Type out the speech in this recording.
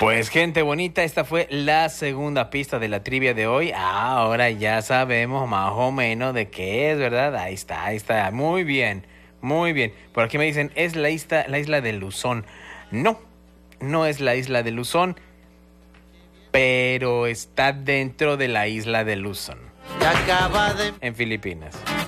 Pues gente bonita, esta fue la segunda pista de la trivia de hoy. Ahora ya sabemos más o menos de qué es, ¿verdad? Ahí está, ahí está. Muy bien, muy bien. Por aquí me dicen, es la isla de Luzón. No, no es la isla de Luzón, pero está dentro de la isla de Luzón, en Filipinas.